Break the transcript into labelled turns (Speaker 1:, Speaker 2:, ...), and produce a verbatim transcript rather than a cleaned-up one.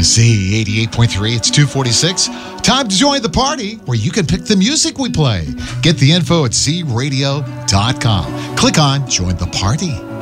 Speaker 1: Z eighty-eight point three, it's two forty-six. Time to join the party where you can pick the music we play. Get the info at z radio dot com. Click on Join the Party.